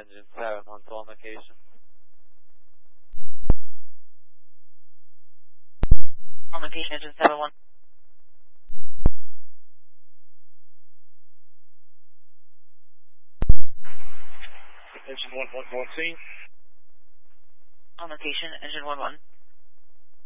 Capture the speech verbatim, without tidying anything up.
engine seven, one to on location. On location, engine seven one. Engine one one one scene. On location, engine one one.